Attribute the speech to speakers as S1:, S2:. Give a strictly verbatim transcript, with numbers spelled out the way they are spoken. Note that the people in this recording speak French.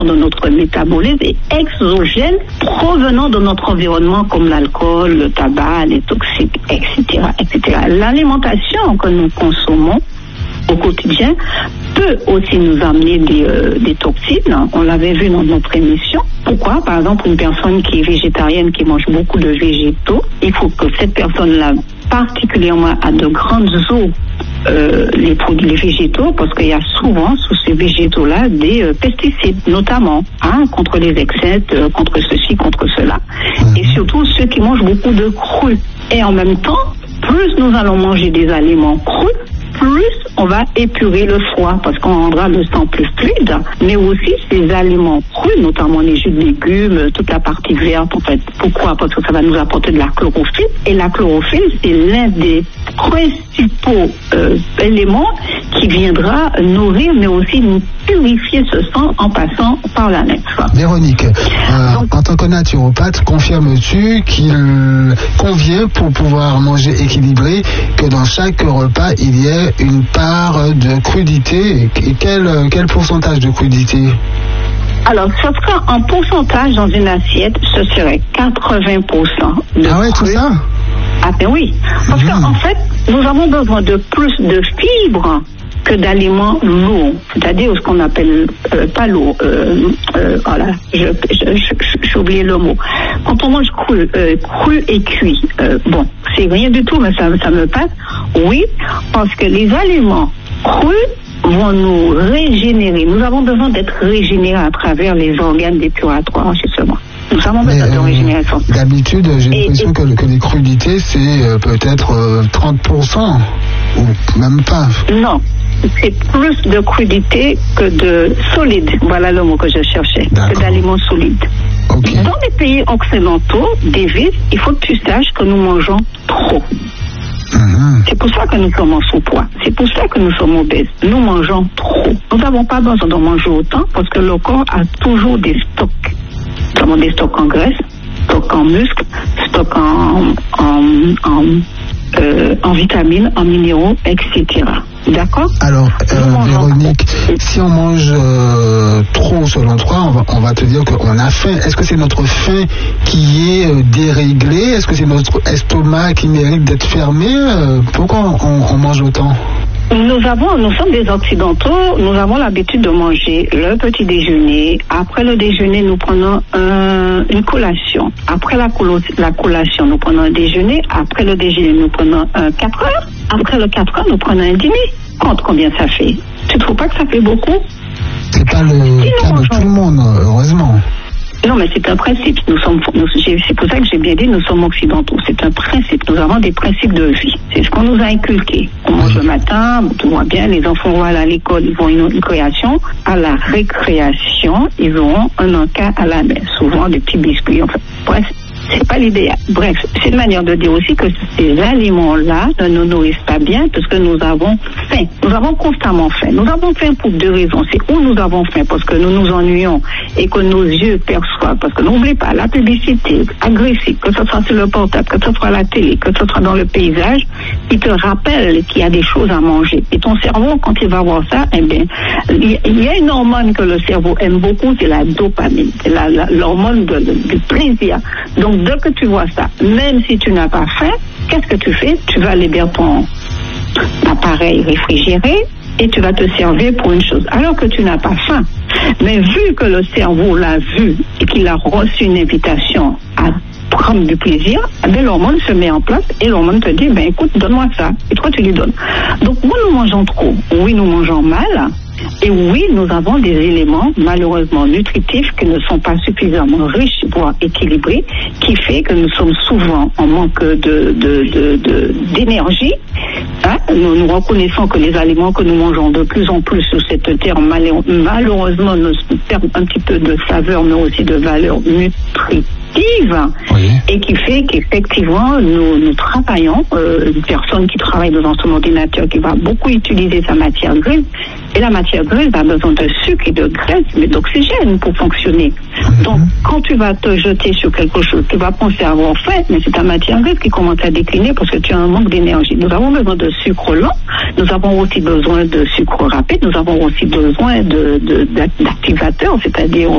S1: de notre métabolisme et exogènes provenant de notre environnement comme l'alcool, le tabac, les toxiques, et cetera, et cetera. L'alimentation que nous consommons au quotidien peut aussi nous amener des, euh, des toxines. On l'avait vu dans notre émission. Pourquoi? Par exemple, une personne qui est végétarienne, qui mange beaucoup de végétaux, il faut que cette personne-là, particulièrement à de grandes eaux, euh, les produits les végétaux, parce qu'il y a souvent sous ces végétaux-là des euh, pesticides, notamment, hein, contre les insectes, euh, contre ceci, contre cela. Et surtout ceux qui mangent beaucoup de crus. Et en même temps, plus nous allons manger des aliments crus, plus on va épurer le foie parce qu'on rendra le sang plus fluide, mais aussi ces aliments crus, notamment les jus de légumes, toute la partie verte, en fait. Pourquoi? Parce que ça va nous apporter de la chlorophylle, et la chlorophylle, c'est l'un des principaux euh, éléments qui viendra nourrir, mais aussi nous purifier ce sang en passant par la nef.
S2: Véronique, euh, Donc, en tant que naturopathe, confirmes-tu qu'il convient pour pouvoir manger équilibré que dans chaque repas il y ait une part de crudité? Et quel, quel pourcentage de crudité?
S1: Alors, ce sera en pourcentage dans une assiette, ce serait quatre-vingts pour cent. De
S2: ah ouais, cru. Tout ça?
S1: Ah ben oui, parce mmh. qu'en fait, nous avons besoin de plus de fibres que d'aliments lourds, c'est-à-dire ce qu'on appelle euh, pas lourd. Euh, euh, voilà, je, je, je, j'ai oublié le mot. Quand on mange cru, euh, cru et cuit, euh, bon, c'est rien du tout, mais ça, ça me passe. Oui, parce que les aliments crus vont nous régénérer. Nous avons besoin d'être régénérés à travers les organes dépuratoires, justement. Nous avons besoin de régénération.
S2: Euh, d'habitude, j'ai l'impression et... que, que les crudités, c'est euh, peut-être euh, trente pour cent, ou même pas.
S1: Non, c'est plus de crudité que de solide. Voilà le mot que je cherchais. D'accord. C'est d'aliments solides. Okay. Dans les pays occidentaux, David, il faut que tu saches que nous mangeons trop. Mmh. C'est pour ça que nous sommes en sous-poids. C'est pour ça que nous sommes obèses. Nous mangeons trop. Nous n'avons pas besoin de manger autant parce que le corps a toujours des stocks. Nous avons des stocks en graisse, stocks en muscles, stocks en, en, en, euh, en vitamines, en minéraux, et cetera. D'accord?
S2: Alors, euh, Véronique, si on mange euh, trop selon toi, on va, on va te dire qu'on a faim. Est-ce que c'est notre faim qui est euh, déréglée? Est-ce que c'est notre estomac qui mérite d'être fermé? euh, Pourquoi on, on mange autant?
S1: Nous avons, nous sommes des Occidentaux, nous avons l'habitude de manger le petit déjeuner. Après le déjeuner, nous prenons un, une collation. Après la, colo, la collation, nous prenons un déjeuner. Après le déjeuner, nous prenons un quatre heures. Après le quatre heures, nous prenons un dîner. Compte combien ça fait. Tu trouves pas que ça fait beaucoup?
S2: C'est pas le cas de tout le monde, heureusement.
S1: Non, mais c'est un principe. Nous sommes, nous, c'est pour ça que j'ai bien dit, nous sommes occidentaux. C'est un principe. Nous avons des principes de vie. C'est ce qu'on nous a inculqué. On mange le matin, tout va bien. Les enfants vont à l'école, ils vont une, une création. À la récréation, ils auront un encas à la main. Souvent des petits biscuits. Enfin, bref, c'est pas l'idéal. Bref, c'est une manière de dire aussi que ces aliments-là ne nous nourrissent pas bien parce que nous avons faim. Nous avons constamment faim. Nous avons faim pour deux raisons. C'est où nous avons faim parce que nous nous ennuyons et que nos yeux perçoivent. Parce que n'oubliez pas, la publicité agressive, que ce soit sur le portable, que ce soit à la télé, que ce soit dans le paysage, il te rappelle qu'il y a des choses à manger. Et ton cerveau, quand il va voir ça, eh bien, il y a une hormone que le cerveau aime beaucoup, c'est la dopamine. C'est la, la, l'hormone de, de, du plaisir. Donc, dès que tu vois ça, même si tu n'as pas faim, qu'est-ce que tu fais? Tu vas aller vers ton appareil réfrigéré et tu vas te servir pour une chose, alors que tu n'as pas faim. Mais vu que le cerveau l'a vu et qu'il a reçu une invitation à prendre du plaisir, ben l'hormone se met en place et l'hormone te dit, ben écoute, donne-moi ça. Et toi, tu lui donnes. Donc, oui, nous mangeons trop. Oui, nous mangeons mal. Et oui, nous avons des éléments malheureusement nutritifs qui ne sont pas suffisamment riches, voire équilibrés, qui fait que nous sommes souvent en manque de, de, de, de, d'énergie. Hein? Nous, nous reconnaissons que les aliments que nous mangeons de plus en plus sous cette terre, malheureusement, nous perdent un petit peu de saveur, mais aussi de valeur nutritive.
S2: oui.
S1: et qui fait qu'effectivement, nous, nous travaillons, euh, une personne qui travaille devant son ordinateur, qui va beaucoup utiliser sa matière grise, et la matière grise a besoin de sucre et de graisse, mais d'oxygène pour fonctionner. Mm-hmm. Donc, quand tu vas te jeter sur quelque chose, tu vas penser avoir faim, mais c'est ta matière grise qui commence à décliner parce que tu as un manque d'énergie. Nous avons besoin de sucre lent, nous avons aussi besoin de sucre rapide, nous avons aussi besoin de, de, d'activateurs, c'est-à-dire